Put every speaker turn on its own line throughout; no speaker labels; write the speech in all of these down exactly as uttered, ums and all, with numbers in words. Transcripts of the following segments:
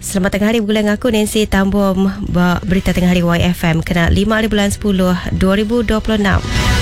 Selamat tengah hari bulan aku Nancy Tambum berita tengah hari Y F M kena lima hari bulan sepuluh dua ribu dua puluh enam.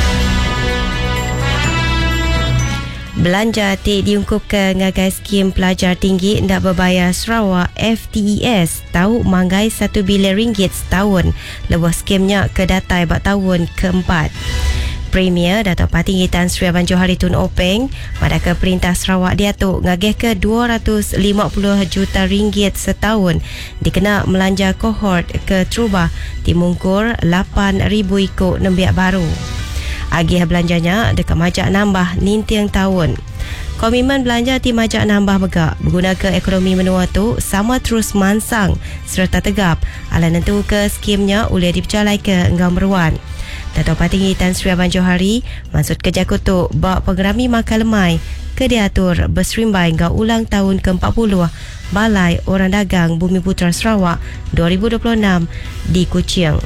Belanja ti diungkup ke ngagai skim pelajar tinggi ndak berbayar Sarawak F T E S tahu manggai satu bilion ringgit setahun. Lebuh skimnya ke datai bak tahun keempat. Premier Datuk Patinggi Tan Sri Abang Johari Tun Openg pada ke Perintah Sarawak diatuk ngagih ke dua ratus lima puluh juta ringgit setahun dikena melanja kohort ke Trubah dimungkur lapan ribu ikut nembiak baru. Agih belanjanya dekat majak nambah nintiang tahun. Komitmen belanja ti majak nambah megak berguna ke ekonomi menua tu sama terus mansang serta tegap ala nentu ke skimnya boleh dipercalai ke enggau meruan. Datuk Patinggi Tan Sri Abang Johari maksud kerja kutuk bak pengerami makan lemai ke diatur berserimbai enggau ulang tahun ke empat puluh Balai Orang Dagang Bumi Putra Sarawak dua ribu dua puluh enam di Kuching.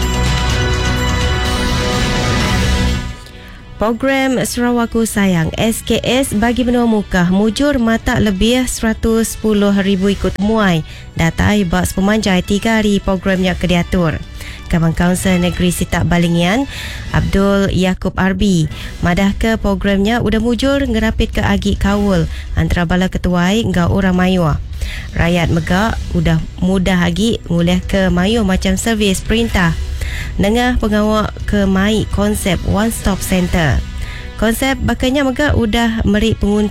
Program Sarawakku Sayang S K S bagi benua muka mujur mata lebih seratus sepuluh ribu ikut muai datai bak sepemanjai tiga hari programnya ke diatur. Kawan Kaunsil Negeri Sitak Balingian Abdul Yaakob Arbi madah ke programnya udah mujur ngerapit ke agi kawul antara bala ketuai ngau orang mayua. Rakyat megak udah mudah lagi ngulih ke mayu macam servis perintah. Nengah pengawak ke mai konsep One Stop Center. Konsep bakanya megak udah merik penguntung